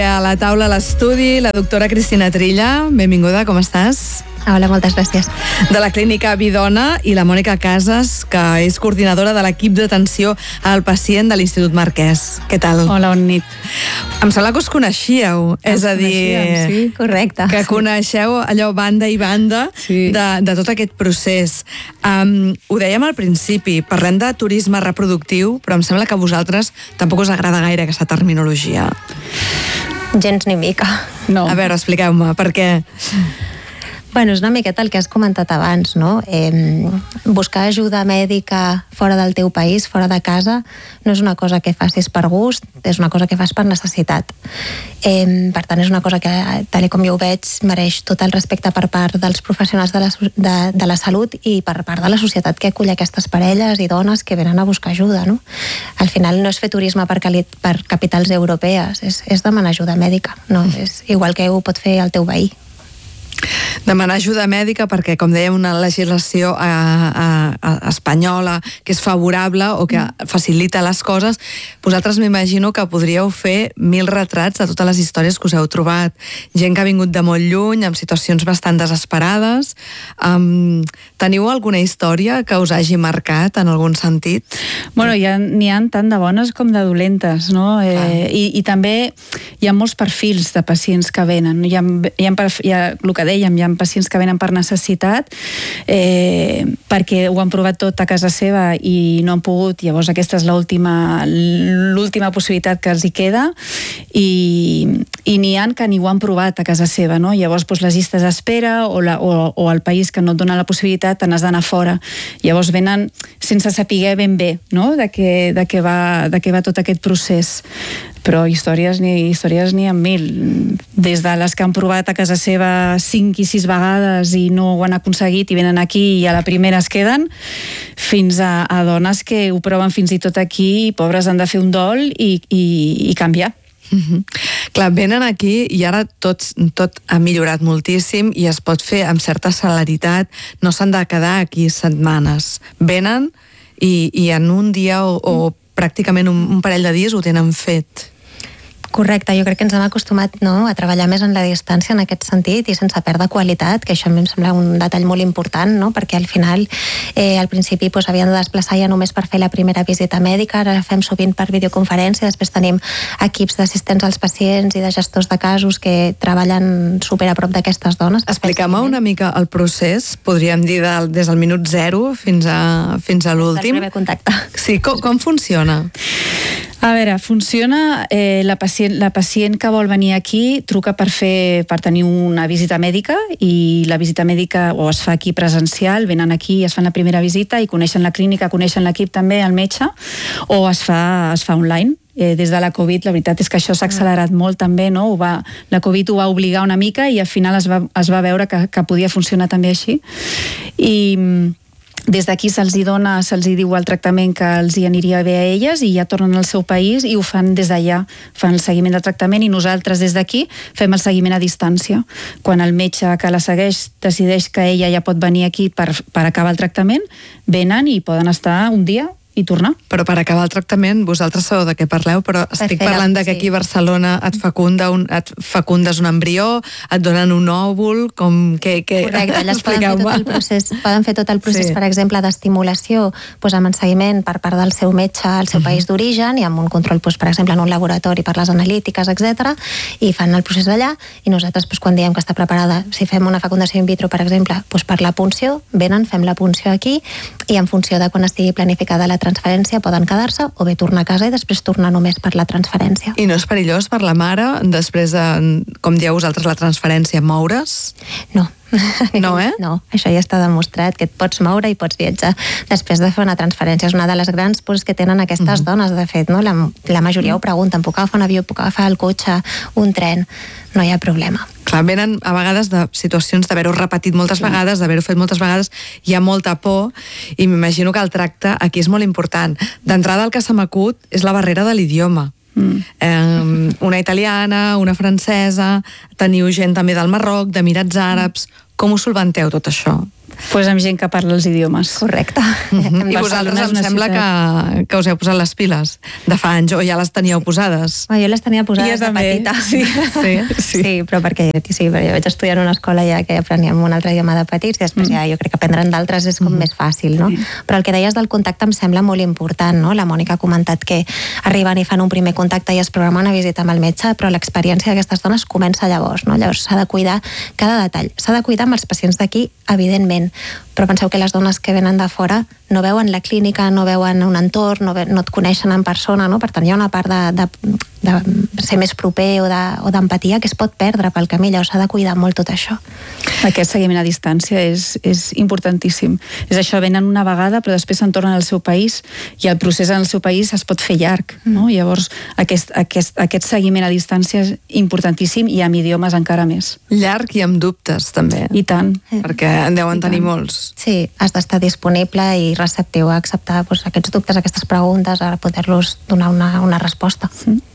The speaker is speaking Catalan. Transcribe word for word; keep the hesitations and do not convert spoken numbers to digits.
A la taula a l'estudi, la doctora Cristina Trilla. Benvinguda, com estàs? Hola, moltes gràcies. De la clínica Vidona, i la Mònica Casas, que és coordinadora de l'equip d'atenció al pacient de l'Institut Marquès. Què tal? Hola, bona nit. Em sembla que us coneixíeu, és a dir... Sí, correcte. Que coneixeu allò banda i banda sí. de, de tot aquest procés. Um, ho dèiem al principi, parlem de turisme reproductiu, però em sembla que a vosaltres tampoc us agrada gaire aquesta terminologia. Gens ni mica. No. A veure, expliqueu-me, per què... Bueno, és una miqueta el que has comentat abans, no? Eh, buscar ajuda mèdica fora del teu país, fora de casa, no és una cosa que facis per gust, és una cosa que fas per necessitat. Eh, per tant, és una cosa que, tal com jo ho veig, mereix tot el respecte per part dels professionals de la, de, de la salut i per part de la societat que acull aquestes parelles i dones que venen a buscar ajuda, no? Al final no és fer turisme per, cali, per capitals europees, és, és demanar ajuda mèdica, no? És igual que ho pot fer el teu veí. Demanar ajuda mèdica perquè, com dèiem, una legislació a, a, a espanyola que és favorable o que facilita les coses, vosaltres m'imagino que podríeu fer mil retrats de totes les històries que us heu trobat. Gent que ha vingut de molt lluny, amb situacions bastant desesperades. Um, teniu alguna història que us hagi marcat en algun sentit? Bueno, n'hi ha, ha tant de bones com de dolentes, no? Eh, i, I també hi ha molts perfils de pacients que venen. Hi ha, hi ha, hi ha el que dèiem, hi ha pacients que venen per necessitat, eh, perquè ho han provat tot a casa seva i no han pogut, llavors aquesta és l'última l'última possibilitat que els hi queda, i, i n'hi ha que ni ho han provat a casa seva, no? Llavors doncs, les llistes d'espera o, la, o, o el país que no et dona la possibilitat te n'has d'anar fora. Llavors venen sense saber ben bé, no? de, què, de, què va, de què va tot aquest procés. Però històries ni històries ni en mil. Des de les que han provat a casa seva cinc i sis vegades i no ho han aconseguit i venen aquí i a la primera es queden, fins a, a dones que ho proven fins i tot aquí i pobres han de fer un dol i, i, i canviar. Mm-hmm. Clar, venen aquí i ara tot, tot ha millorat moltíssim i es pot fer amb certa celeritat, no s'han de quedar aquí setmanes. Venen i, i en un dia o, o pràcticament un, un parell de dies ho tenen fet. Correcte, jo crec que ens hem acostumat, no, a treballar més en la distància en aquest sentit i sense perdre qualitat, que això a mi em sembla un detall molt important, no? Perquè al final eh, al principi pues, havien de desplaçar ja només per fer la primera visita mèdica, ara la fem sovint per videoconferència, després tenim equips d'assistents als pacients i de gestors de casos que treballen super a prop d'aquestes dones. Expliquem-me una mica el procés, podríem dir del, des del minut zero fins a, fins a l'últim. Del primer contacte. Sí, com, com funciona? A veure, funciona, eh, la, pacient, la pacient que vol venir aquí truca per fer per tenir una visita mèdica i la visita mèdica o es fa aquí presencial, venen aquí i es fan la primera visita i coneixen la clínica, coneixen l'equip també, el metge, o es fa, es fa online. Eh, des de la Covid, la veritat és que això s'ha accelerat molt també, no? Ho va, la Covid ho va obligar una mica i al final es va, es va veure que, que podia funcionar també així. I des d'aquí se'ls hi dona, se'ls hi diu el tractament que els hi aniria bé a elles i ja tornen al seu país i ho fan des d'allà, fan el seguiment de tractament i nosaltres des d'aquí fem el seguiment a distància. Quan el metge que la segueix decideix que ella ja pot venir aquí per, per acabar el tractament, venen i poden estar un dia i tornar. Però per acabar el tractament, vosaltres sabeu de què parleu, però estic parlant de que aquí a Barcelona et, fecunda un, et fecundes un embrió, et donen un òvul, com que... que... Correcte, elles poden fer tot el procés, poden fer tot el procés, sí. Per exemple, d'estimulació, doncs, amb enseguiment per part del seu metge al seu uh-huh. país d'origen i amb un control, doncs, per exemple, en un laboratori per les analítiques, etcètera, i fan el procés allà, i nosaltres, doncs, quan diem que està preparada, si fem una fecundació in vitro, per exemple, doncs, per la punció, venen, fem la punció aquí, i en funció de quan estigui planificada la transferència poden quedar-se o bé tornar a casa i després tornar només per la transferència. I no és perillós per la mare, després de, com dieu vosaltres, la transferència, moure's? No. No, eh? No, això ja està demostrat, que et pots moure i pots viatjar després de fer una transferència. És una de les grans pors que tenen aquestes uh-huh. dones, de fet, no? La, la majoria uh-huh. ho pregunten, puc agafar un avió, puc agafar el cotxe, un tren, no hi ha problema. Clar, venen a vegades de situacions d'haver-ho repetit moltes sí. vegades, d'haver-ho fet moltes vegades, hi ha molta por i m'imagino que el tracte aquí és molt important. D'entrada el que se m'acut és la barrera de l'idioma. Mm. Eh, una italiana, una francesa, teniu gent també del Marroc, d'Emirats Àrabs. Com ho solventeu tot això? Pues amb gent que parla els idiomes. Correcte. Mm-hmm. I vosaltres em sembla que, que us heu posat les piles de fa anys, o ja les teníeu posades? Jo les tenia posades de també. petita. Sí. Sí, sí. sí, però perquè sí, però jo vaig estudiar en una escola ja que apreníem un altre idioma de petits i després mm. ja jo crec que aprendre'n d'altres és com mm. més fàcil, no? Sí. Però el que deies del contacte em sembla molt important, no? La Mònica ha comentat que arriben i fan un primer contacte i es programa una visita amb el metge, però l'experiència d'aquestes dones comença llavors, no? Llavors s'ha de cuidar cada detall. S'ha de cuidar amb els pacients d'aquí, evidentment, però penseu que les dones que venen de fora no veuen la clínica, no veuen un entorn, no, ve, no et coneixen en persona, no? Per tant, hi ha una part de, de, de ser més proper o d'empatia de, que es pot perdre pel camí, llavors s'ha de cuidar molt tot això. Aquest seguiment a distància és, és importantíssim. És això, venen una vegada, però després se'n tornen al seu país i el procés en el seu país es pot fer llarg, no? Mm. Llavors, aquest, aquest, aquest seguiment a distància és importantíssim i amb idiomes encara més. Llarg i amb dubtes, també. I tant. Perquè en deuen tenir molts. Sí, has d'estar disponible i receptiu a acceptar doncs, aquests dubtes, aquestes preguntes, a poder-los donar una, una resposta. Mm.